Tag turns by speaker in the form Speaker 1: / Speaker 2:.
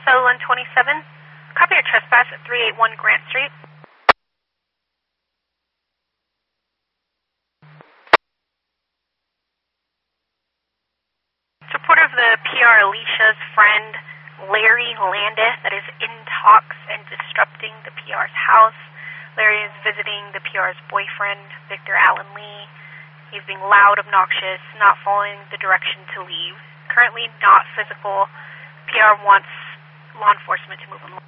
Speaker 1: Solon 27. Copy your trespass at 381 Grant Street. It's reported of the PR Alicia's friend, Larry Landis, that is in talks and disrupting the PR's house. Larry is visiting the PR's boyfriend, Victor Allen Lee. He's being loud, obnoxious, not following the direction to leave. Currently not physical. PR wants law enforcement to move him.